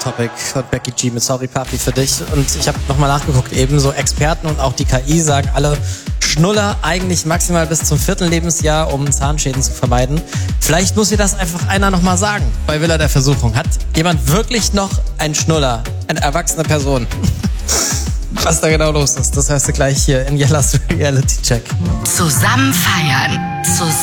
Topic und Becky G mit Sorry Papi für dich. Und ich habe nochmal nachgeguckt, ebenso Experten und auch die KI sagen alle, Schnuller eigentlich maximal bis zum 4. Lebensjahr, um Zahnschäden zu vermeiden. Vielleicht muss dir das einfach einer nochmal sagen bei Villa der Versuchung. Hat jemand wirklich noch einen Schnuller? Eine erwachsene Person? Was da genau los ist, das hörst du gleich hier in Jellas Reality Check. Zusammen feiern, zusammen